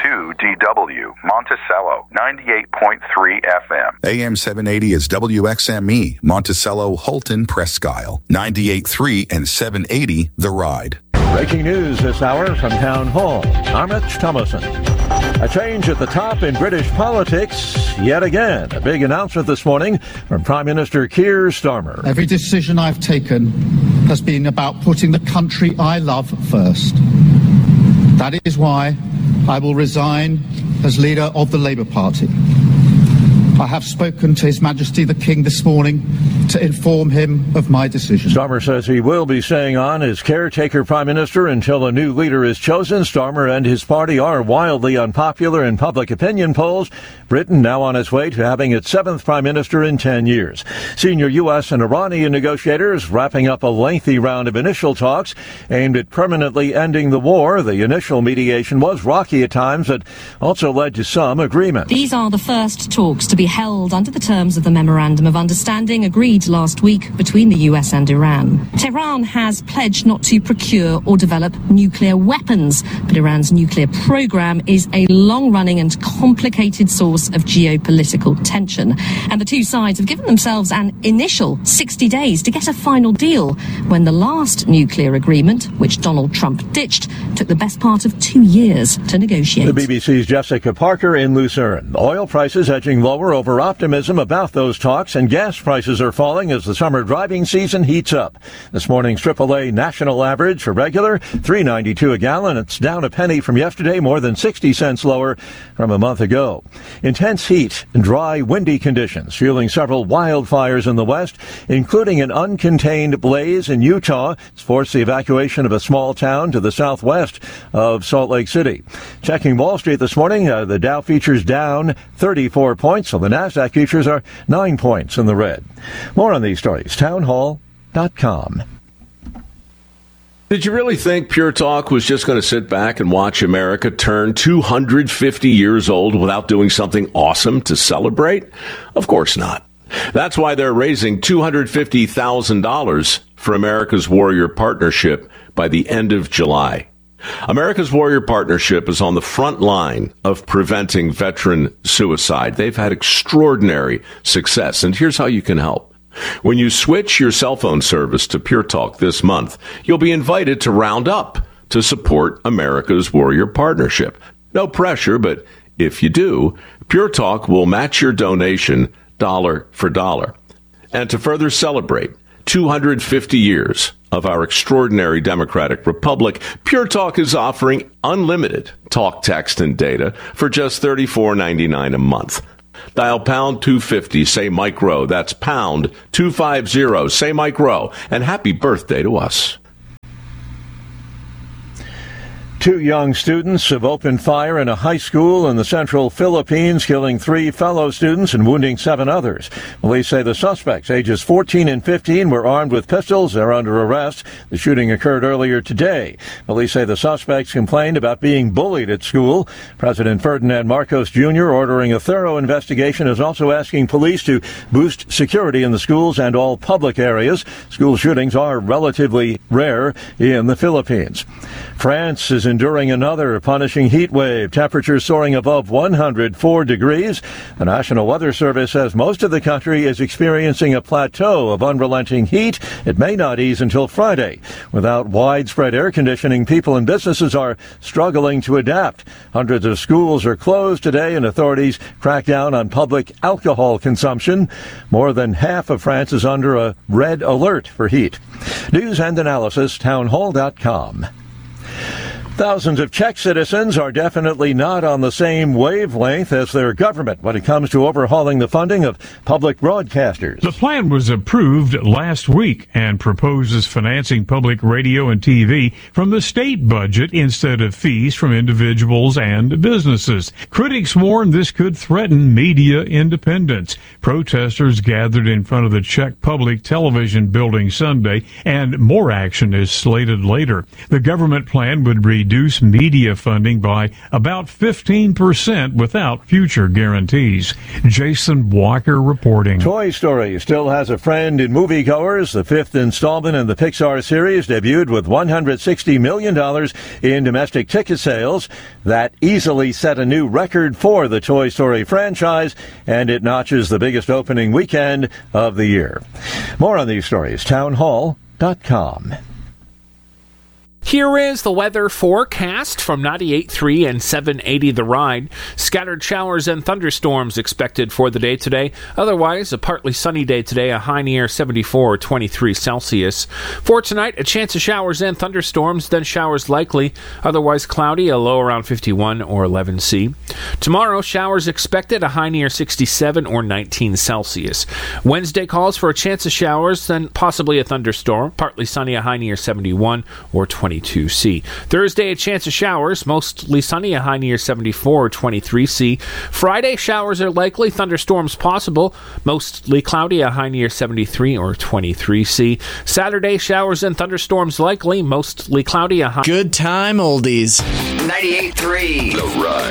WDW, Monticello, 98.3 FM. AM 780 is WXME, Monticello, Holton, Presque Isle, 98.3 and 780, The Ride. Breaking news this hour from Town Hall. I'm Rich Thomason. A change at the top in British politics yet again. A big announcement this morning from Prime Minister Keir Starmer. Every decision I've taken has been about putting the country I love first. That is why I will resign as leader of the Labour Party. I have spoken to His Majesty the King this morning to inform him of my decision. Starmer says he will be staying on as caretaker prime minister until a new leader is chosen. Starmer and his party are wildly unpopular in public opinion polls. Britain now on its way to having its seventh prime minister in 10 years. Senior U.S. and Iranian negotiators wrapping up a lengthy round of initial talks aimed at permanently ending the war. The initial mediation was rocky at times, but also led to some agreement. These are the first talks to be held under the terms of the Memorandum of Understanding agreed last week between the US and Iran. Tehran has pledged not to procure or develop nuclear weapons, but Iran's nuclear program is a long-running and complicated source of geopolitical tension. And the two sides have given themselves an initial 60 days to get a final deal when the last nuclear agreement, which Donald Trump ditched, took the best part of 2 years to negotiate. The BBC's Jessica Parker in Lucerne. Oil prices edging lower over optimism about those talks, and gas prices are falling as the summer driving season heats up. This morning's AAA national average for regular, $3.92 a gallon. It's down a penny from yesterday, more than 60 cents lower from a month ago. Intense heat and dry, windy conditions fueling several wildfires in the west, including an uncontained blaze in Utah. It's forced the evacuation of a small town to the southwest of Salt Lake City. Checking Wall Street this morning, the Dow futures down 34 points, so the Nasdaq futures are 9 points in the red. More on these stories, townhall.com. Did you really think Pure Talk was just going to sit back and watch America turn 250 years old without doing something awesome to celebrate? Of course not. That's why they're raising $250,000 for America's Warrior Partnership by the end of July. America's Warrior Partnership is on the front line of preventing veteran suicide. They've had extraordinary success, and here's how you can help. When you switch your cell phone service to Pure Talk this month, you'll be invited to round up to support America's Warrior Partnership. No pressure, but if you do, Pure Talk will match your donation dollar for dollar. And to further celebrate 250 years of our extraordinary democratic republic, Pure Talk is offering unlimited talk, text, and data for just $34.99 a month. Dial pound 250, say Mike Rowe. That's pound 250, say Mike Rowe. And happy birthday to us. Two young students have opened fire in a high school in the central Philippines, killing 3 fellow students and wounding 7 others. Police say the suspects, ages 14 and 15, were armed with pistols. They're under arrest. The shooting occurred earlier today. Police say the suspects complained about being bullied at school. President Ferdinand Marcos Jr. ordering a thorough investigation is also asking police to boost security in the schools and all public areas. School shootings are relatively rare in the Philippines. France is enduring another punishing heat wave. Temperatures soaring above 104 degrees. The National Weather Service says most of the country is experiencing a plateau of unrelenting heat. It may not ease until Friday. Without widespread air conditioning, people and businesses are struggling to adapt. Hundreds of schools are closed today, and authorities crack down on public alcohol consumption. More than half of France is under a red alert for heat. News and analysis, townhall.com. Thousands of Czech citizens are definitely not on the same wavelength as their government when it comes to overhauling the funding of public broadcasters. The plan was approved last week and proposes financing public radio and TV from the state budget instead of fees from individuals and businesses. Critics warn this could threaten media independence. Protesters gathered in front of the Czech Public Television building Sunday, and more action is slated later. The government plan would read reduce media funding by about 15% without future guarantees. Jason Walker reporting. Toy Story still has a friend in moviegoers. The fifth installment in the Pixar series debuted with $160 million in domestic ticket sales. That easily set a new record for the Toy Story franchise, and it notches the biggest opening weekend of the year. More on these stories, townhall.com. Here is the weather forecast from 98.3 and 780 The Ride. Scattered showers and thunderstorms expected for the day today. Otherwise, a partly sunny day today, a high near 74 or 23 Celsius. For tonight, a chance of showers and thunderstorms, then showers likely. Otherwise cloudy, a low around 51 or 11 C. Tomorrow, showers expected, a high near 67 or 19 Celsius. Wednesday calls for a chance of showers, then possibly a thunderstorm. Partly sunny, a high near 71 or 22 C. Thursday, a chance of showers, mostly sunny, a high near 74 or 23 C. Friday, showers are likely, thunderstorms possible, mostly cloudy, a high near 73 or 23 C. Saturday, showers and thunderstorms likely, mostly cloudy, a high... Good time oldies. 98.3 The Ride.